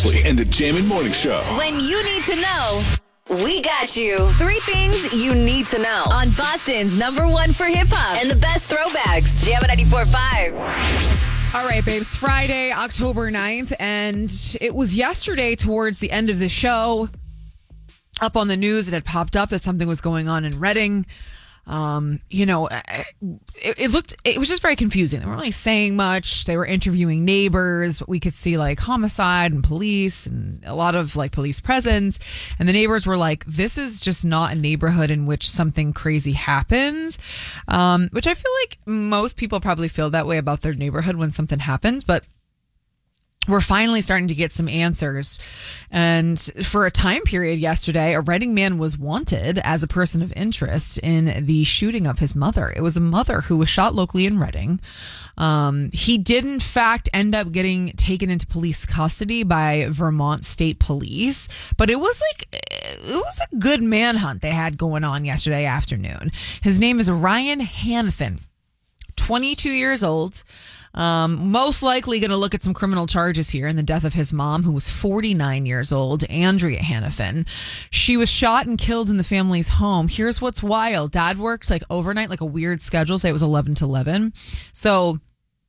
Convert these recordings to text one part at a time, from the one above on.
Ashley and the Jammin' Morning Show. When you need to know, we got you. 3 things you need to know on Boston's #1 for hip hop and the best throwbacks. Jammin' 94.5. All right, babes. Friday, October 9th, and it was yesterday towards the end of the show. Up on the news, it had popped up that something was going on in Reading. It was just very confusing. They weren't really saying much. They were interviewing neighbors, but we could see like homicide and police and a lot of like police presence. And the neighbors were like, this is just not a neighborhood in which something crazy happens. Which I feel like most people probably feel that way about their neighborhood when something happens, but we're finally starting to get some answers. And for a time period yesterday, a Reading man was wanted as a person of interest in the shooting of his mother. It was a mother who was shot locally in Reading. He did, in fact, end up getting taken into police custody by Vermont State Police. But it was a good manhunt they had going on yesterday afternoon. His name is Ryan Hanafin, 22 years old. Most likely going to look at some criminal charges here in the death of his mom, who was 49 years old, Andrea Hanafin. She was shot and killed in the family's home. Here's what's wild. Dad worked like overnight, like a weird schedule. Say it was 11 to 11. So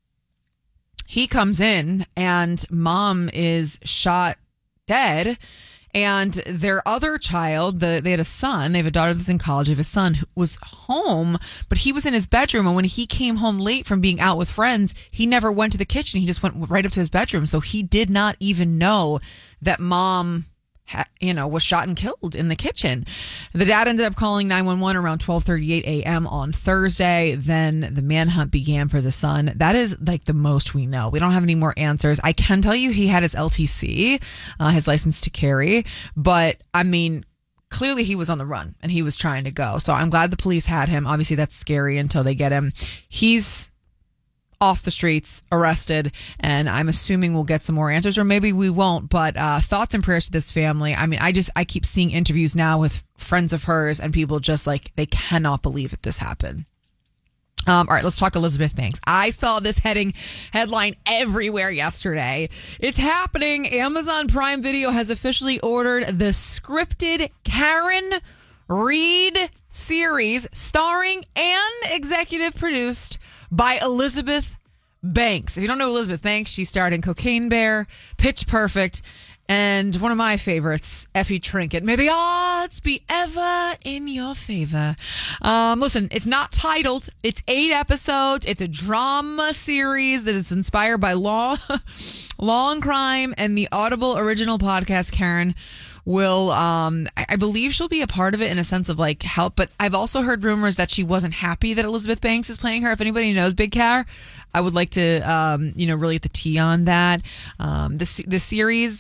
he comes in and mom is shot dead. And their other child, they had a son. They have a daughter that's in college. They have a son who was home, but he was in his bedroom. And when he came home late from being out with friends, he never went to the kitchen. He just went right up to his bedroom. So he did not even know that mom was shot and killed in the kitchen. The dad ended up calling 911 around 12:38 a.m. on Thursday. Then the manhunt began for the son. That is like the most we know. We don't have any more answers. I can tell you he had his LTC, his license to carry, but I mean, clearly he was on the run and he was trying to go. So I'm glad the police had him. Obviously that's scary until they get him. He's off the streets, arrested, and I'm assuming we'll get some more answers, or maybe we won't, but thoughts and prayers to this family. I mean, I keep seeing interviews now with friends of hers, and people just like, they cannot believe that this happened. All right, let's talk Elizabeth Banks. I saw this headline everywhere yesterday. It's happening. Amazon Prime Video has officially ordered the scripted Karen Read series, starring and executive produced by Elizabeth Banks. If you don't know Elizabeth Banks, she starred in Cocaine Bear, Pitch Perfect, and one of my favorites, Effie Trinket. May the odds be ever in your favor. Listen, it's not titled. It's 8 episodes. It's a drama series that is inspired by law and crime, and the Audible original podcast, Karen will, I believe she'll be a part of it in a sense of like help, but I've also heard rumors that she wasn't happy that Elizabeth Banks is playing her. If anybody knows Big Car, I would like to, really get the tea on that. The series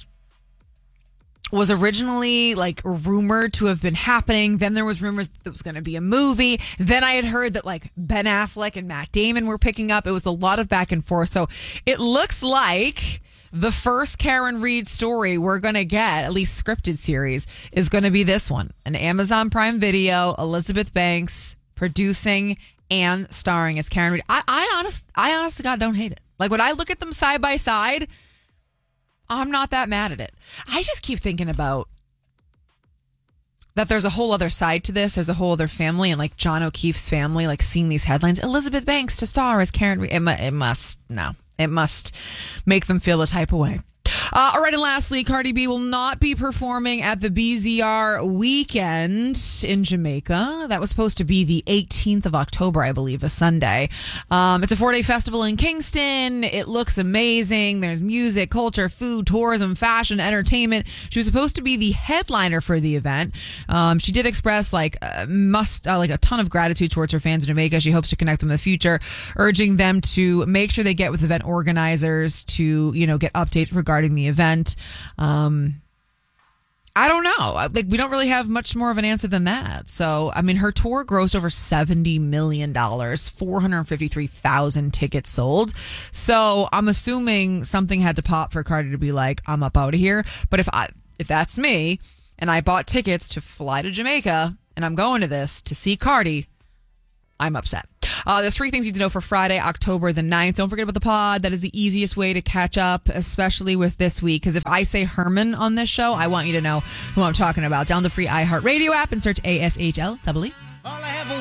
was originally like rumored to have been happening. Then there was rumors that there was going to be a movie. Then I had heard that like Ben Affleck and Matt Damon were picking up. It was a lot of back and forth. So it looks like the first Karen Read story we're going to get, at least scripted series, is going to be this one. An Amazon Prime Video, Elizabeth Banks producing and starring as Karen Read. I honest to God don't hate it. Like when I look at them side by side, I'm not that mad at it. I just keep thinking about that there's a whole other side to this. There's a whole other family, and like John O'Keefe's family, like seeing these headlines, Elizabeth Banks to star as Karen Read. It must make them feel a type of way. All right, and lastly, Cardi B will not be performing at the BZR weekend in Jamaica. That was supposed to be the 18th of October, I believe, a Sunday. It's a 4-day festival in Kingston. It looks amazing. There's music, culture, food, tourism, fashion, entertainment. She was supposed to be the headliner for the event. She did express like a ton of gratitude towards her fans in Jamaica. She hopes to connect them in the future, urging them to make sure they get with event organizers to, get updates regarding the event. I don't know. Like, we don't really have much more of an answer than that. So, I mean, her tour grossed over $70 million, 453,000 tickets sold. So I'm assuming something had to pop for Cardi to be like, I'm up out of here. But if that's me and I bought tickets to fly to Jamaica and I'm going to this to see Cardi, I'm upset. There's 3 things you need to know for Friday, October the 9th. Don't forget about the pod. That is the easiest way to catch up, especially with this week. Because if I say Herman on this show, I want you to know who I'm talking about. Download the free iHeartRadio app and search ASHLEE.